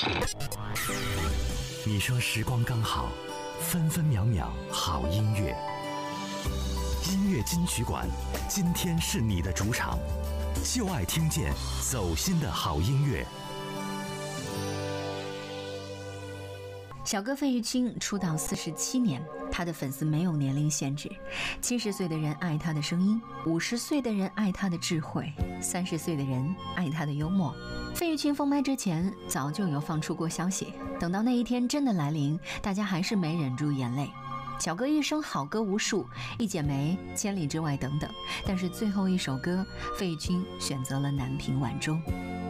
你说时光刚好，分分秒秒好音乐。音乐金曲馆，今天是你的主场，就爱听见走心的好音乐。 小哥费玉清出道47年，他的粉丝没有年龄限制，70岁的人爱他的声音，50岁的人爱他的智慧，30岁的人爱他的幽默。费玉清封麦之前早就有放出过消息，等到那一天真的来临，大家还是没忍住眼泪。小哥一生好歌无数，一剪梅、千里之外等等，但是最后一首歌，费玉清选择了南屏晚钟。